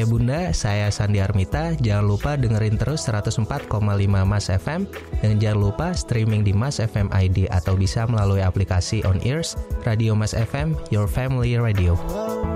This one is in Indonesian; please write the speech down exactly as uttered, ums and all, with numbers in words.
Ayah Bunda, saya Sandi Armita. Jangan lupa dengerin terus seratus empat koma lima Mas F M. Dan jangan lupa streaming di Mas F M I D atau bisa melalui aplikasi On Ears, Radio Mas F M, Your Family Radio.